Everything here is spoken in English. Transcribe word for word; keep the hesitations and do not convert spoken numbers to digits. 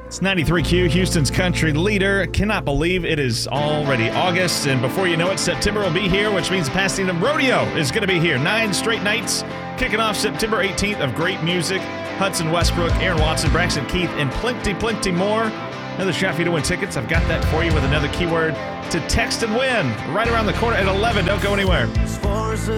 It's ninety-three Q, Houston's country leader. Cannot believe it is already August, and before you know it, September will be here, which means Pasadena Rodeo is going to be here. Nine straight nights, kicking off September eighteenth of great music. Hudson Westbrook, Aaron Watson, Braxton Keith, and plenty, plenty more. Another shot for you to win tickets. I've got that for you with another keyword to text and win right around the corner at eleven. Don't go anywhere.